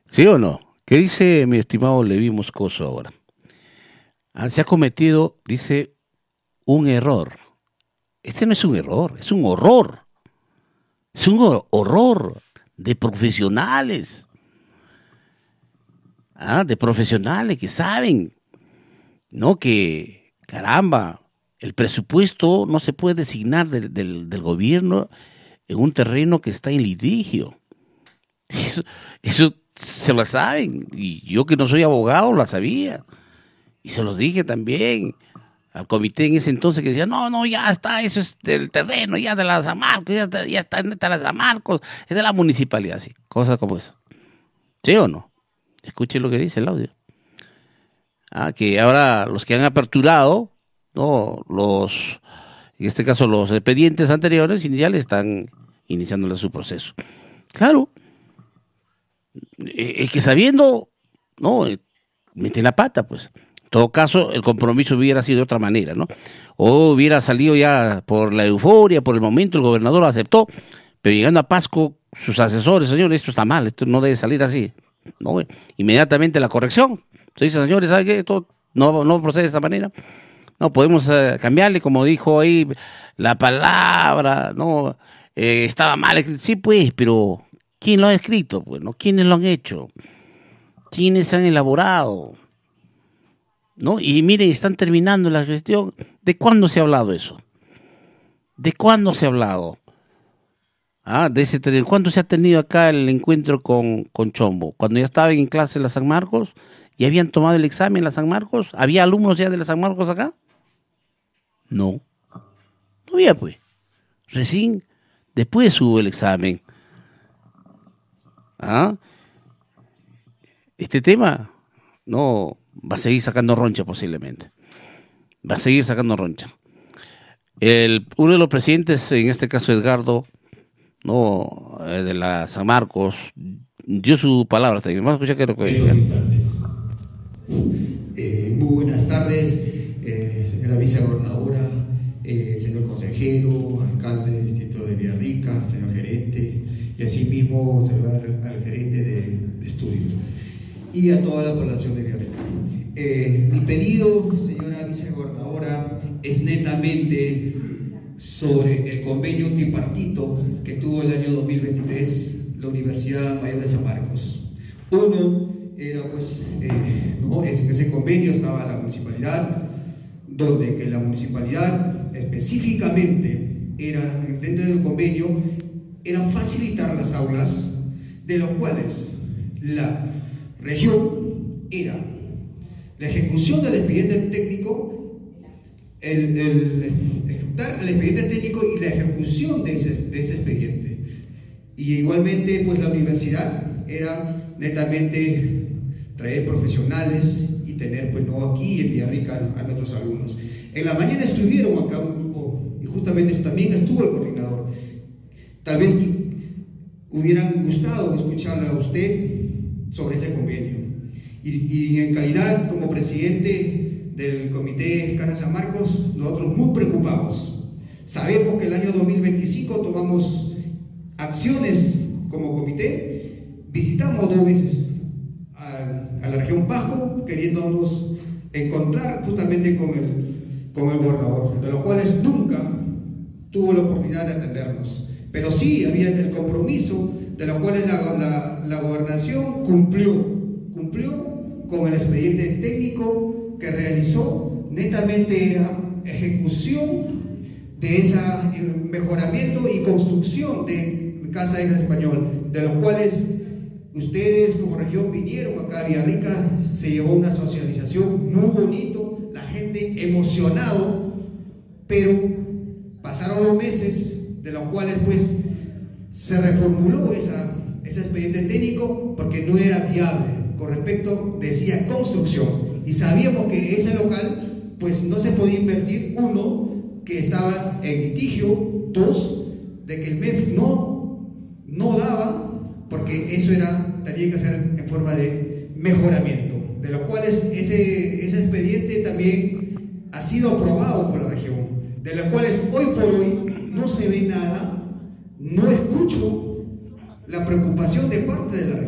¿Sí o no? ¿Qué dice mi estimado Leví Moscoso ahora? Se ha cometido, dice, un error. Este no es un error, es un horror. Es un horror de profesionales. De profesionales que saben, ¿no? Que, caramba, el presupuesto no se puede designar del gobierno en un terreno que está en litigio. Eso se lo saben. Y yo que no soy abogado, lo sabía. Y se los dije también al comité en ese entonces que decía, no, ya está, eso es del terreno, ya de la San Marcos, ya está neta la San Marcos, es de la municipalidad, sí, cosas como eso. ¿Sí o no? Escuche lo que dice el audio. Que ahora los que han aperturado, ¿no? En este caso los expedientes anteriores, iniciales, están iniciando su proceso. Claro, es que sabiendo, ¿no? Mete la pata, pues. En todo caso, el compromiso hubiera sido de otra manera, ¿no? O hubiera salido ya por la euforia, por el momento, el gobernador lo aceptó, pero llegando a Pasco, sus asesores, señor, esto está mal, esto no debe salir así, ¿no? Inmediatamente la corrección. Se dice, señores, ¿sabe qué? Esto no procede de esta manera. No, podemos cambiarle, como dijo ahí, la palabra, ¿no? Estaba mal escrito. Sí, pues, pero ¿quién lo ha escrito? Pues, ¿no? ¿Quiénes lo han hecho? ¿Quiénes han elaborado? ¿No? Y miren, están terminando la gestión. ¿De cuándo se ha hablado eso? ¿De cuándo se ha hablado? ¿Cuándo se ha tenido acá el encuentro con Chombo? Cuando ya estaban en clase en la San Marcos y habían tomado el examen en la San Marcos. ¿Había alumnos ya de la San Marcos acá? No había, pues. Recién después hubo el examen. Este tema no va a seguir sacando roncha posiblemente. Va a seguir sacando roncha. Uno de los presidentes, en este caso Edgardo, ¿no? De la San Marcos, dio su palabra. Vamos a escuchar qué es lo que decía. Muy buenas tardes, señora vicegobernadora, señor consejero, alcalde del distrito de Villarrica, señor gerente, y asimismo saludar al gerente de estudios y a toda la población de Villarrica. Mi pedido, señora vicegobernadora, es netamente sobre el convenio tripartito que tuvo el año 2023 la Universidad Mayor de San Marcos. Uno era pues, en ese convenio estaba la municipalidad, donde que la municipalidad específicamente era, dentro del convenio, era facilitar las aulas, de los cuales la región era la ejecución del expediente técnico, ejecutar el expediente técnico y la ejecución de ese expediente. Y igualmente pues la universidad era netamente traer profesionales y tener, pues no aquí en Villarrica a nuestros alumnos. En la mañana estuvieron acá un grupo y justamente también estuvo el coordinador. Tal vez hubieran gustado escucharle a usted sobre ese convenio. Y en calidad como presidente del Comité Casa San Marcos, nosotros muy preocupados. Sabemos que el año 2025 tomamos acciones como comité, visitamos 2 veces a la región Pasco, queriéndonos encontrar justamente con el gobernador, de los cuales nunca tuvo la oportunidad de atendernos. Pero sí había el compromiso, de los cuales la gobernación cumplió con el expediente técnico que realizó, netamente era ejecución de ese mejoramiento y construcción de Casa Extra Español, de los cuales ustedes como región vinieron acá a Villarrica, se llevó una socialización muy bonito, la gente emocionado, pero pasaron los meses, de los cuales pues se reformuló ese expediente técnico porque no era viable, con respecto, decía construcción, y sabíamos que ese local pues no se podía invertir, uno, que estaba en litigio, 2, de que el MEF no daba, porque eso tenía que ser en forma de mejoramiento, de los cuales ese expediente también ha sido aprobado por la región, de los cuales hoy por hoy no se ve nada, no escucho la preocupación de parte de la región.